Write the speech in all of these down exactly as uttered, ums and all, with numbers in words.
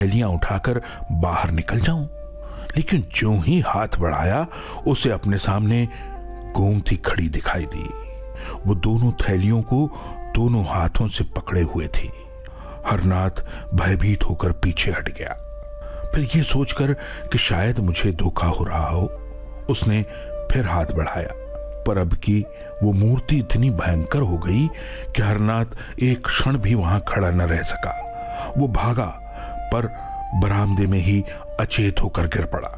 थैलियां उठाकर बाहर निकल जाऊं, लेकिन ज्यों ही हाथ बढ़ाया उसे अपने सामने गोमती खड़ी दिखाई दी। वो दोनों थैलियों को दोनों हाथों से पकड़े हुए थी। हरनाथ भयभीत होकर पीछे हट गया। फिर यह सोचकर कि शायद मुझे धोखा हो रहा हो, उसने फिर हाथ बढ़ाया, पर अब की वो मूर्ति इतनी भयंकर हो गई कि हरनाथ एक क्षण भी वहां खड़ा न रह सका। वो भागा, पर बरामदे में ही अचेत होकर गिर पड़ा।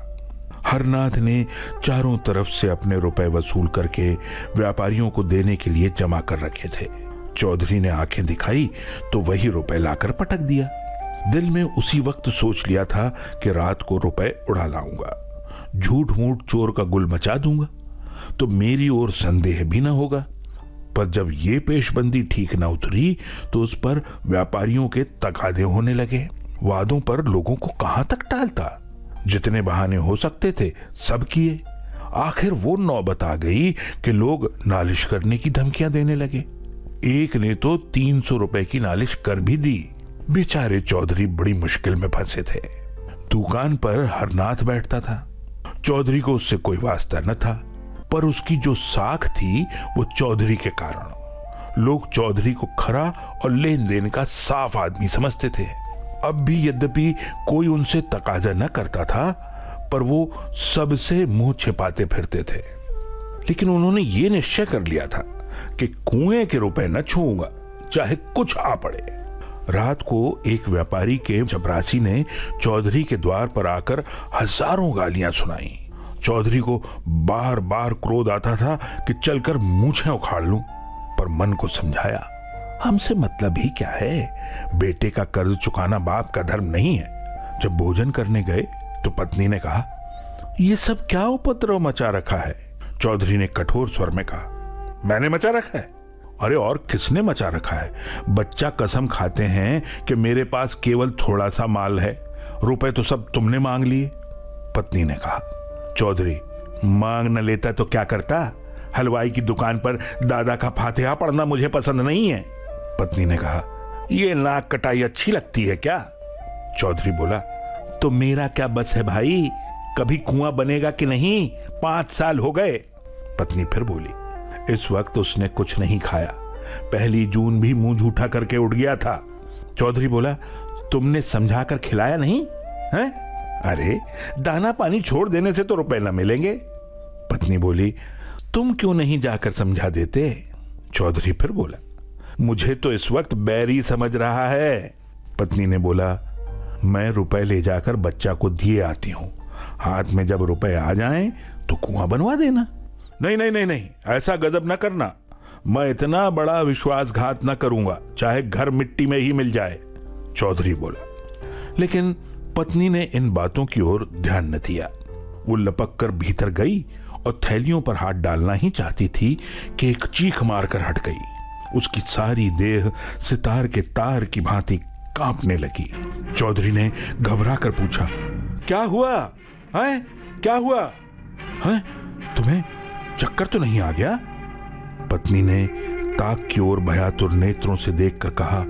हरनाथ ने चारों तरफ से अपने रुपए वसूल करके व्यापारियों को देने के लिए जमा कर रखे थे। चौधरी ने आंखें दिखाई तो वही रुपए लाकर पटक दिया। दिल में उसी वक्त सोच लिया था कि रात को रुपए उड़ा लाऊंगा, झूठ मूठ चोर का गुल मचा दूंगा, तो मेरी ओर संदेह भी ना होगा। पर जब ये पेशबंदी ठीक ना उतरी तो उस पर व्यापारियों के तगादे होने लगे। वादों पर लोगों को कहां तक टालता, जितने बहाने हो सकते थे सब किए। आखिर वो नौबत आ गई कि लोग नालिश करने की धमकियां देने लगे। एक ने तो तीन सौ रुपए की नालिश कर भी दी। बेचारे चौधरी बड़ी मुश्किल में फंसे थे। दुकान पर हरनाथ बैठता था। चौधरी को उससे कोई वास्ता न था, पर उसकी जो साख थी वो चौधरी के कारण। लोग चौधरी को खरा और लेन देन का साफ आदमी समझते थे। अब भी यद्यपि कोई उनसे तकाजा न करता था, पर वो सबसे मुंह छिपाते फिरते थे। लेकिन उन्होंने ये निश्चय कर लिया था कि कुएं के रुपए न छूऊंगा, चाहे कुछ आ पड़े। रात को एक व्यापारी के चपरासी ने चौधरी के द्वार पर आकर हजारों गालियां सुनाई। चौधरी को बार बार क्रोध आता था कि चलकर मूछें उखाड़ लूं, पर मन को समझाया, हमसे मतलब ही क्या है, बेटे का कर्ज चुकाना बाप का धर्म नहीं है। जब भोजन करने गए तो पत्नी ने कहा, यह सब क्या उपद्रव मचा रखा है। चौधरी ने कठोर स्वर में कहा, मैंने मचा रखा है? अरे और किसने मचा रखा है? बच्चा कसम खाते हैं कि मेरे पास केवल थोड़ा सा माल है, रुपए तो सब तुमने मांग लिए। पत्नी ने कहा, चौधरी मांग न लेता तो क्या करता? हलवाई की दुकान पर दादा का फातिहा पढ़ना मुझे पसंद नहीं है। पत्नी ने कहा, ये नाक कटाई अच्छी लगती है क्या? चौधरी बोला, तो मेरा क्या बस है भाई, कभी कुआं बनेगा कि नहीं? पांच साल हो गए। पत्नी फिर बोली, इस वक्त उसने कुछ नहीं खाया, पहली जून भी मुंह झूठा करके उठ गया था। चौधरी बोला, तुमने समझा कर खिलाया नहीं है? अरे दाना पानी छोड़ देने से तो रुपए न मिलेंगे। पत्नी बोली, तुम क्यों नहीं जाकर समझा देते? चौधरी फिर बोला, मुझे तो इस वक्त बैरी समझ रहा है। पत्नी ने बोला, मैं रुपए ले जाकर बच्चा को दिए आती हूं, हाथ में जब रुपए आ जाएं तो कुआं बनवा देना। नहीं नहीं नहीं नहीं, ऐसा गजब न करना, मैं इतना बड़ा विश्वासघात न करूंगा, चाहे घर मिट्टी में ही मिल जाए। चौधरी बोला। लेकिन पत्नी ने इन बातों की ओर ध्यान न दिया। वो लपक कर भीतर गई और थैलियों पर हाथ डालना ही चाहती थी कि एक चीख मारकर हट गई। उसकी सारी देह सितार के तार की भांति कांपने लगी। चौधरी ने घबरा कर पूछा, क्या हुआ है? क्या हुआ है? तुम्हें चक्कर तो नहीं आ गया? पत्नी ने ताक की ओर भयातुर नेत्रों से देखकर कहा,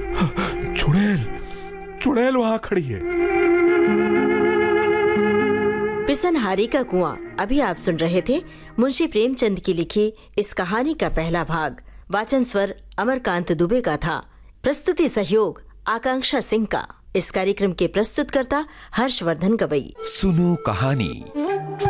चुड़ैल चुड़ैल वहां खड़ी है। पिसनहारी का कुआं अभी आप सुन रहे थे मुंशी प्रेमचंद की लिखी इस कहानी का पहला भाग। वाचन स्वर अमरकांत दुबे का था। प्रस्तुति सहयोग आकांक्षा सिंह का। इस कार्यक्रम के प्रस्तुतकर्ता हर्षवर्धन गवई। सुनो कहानी।